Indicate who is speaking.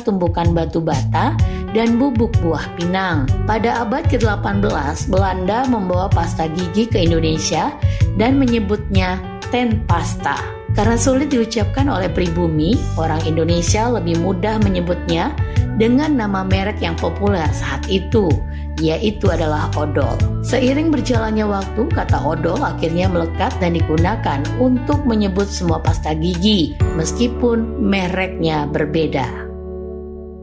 Speaker 1: tumbukan batu bata dan bubuk buah pinang. Pada abad ke-18, Belanda membawa pasta gigi ke Indonesia dan menyebutnya tenpasta. Karena sulit diucapkan oleh pribumi, orang Indonesia lebih mudah menyebutnya dengan nama merek yang populer saat itu, yaitu adalah odol. Seiring berjalannya waktu, kata odol akhirnya melekat dan digunakan untuk menyebut semua pasta gigi, meskipun mereknya berbeda.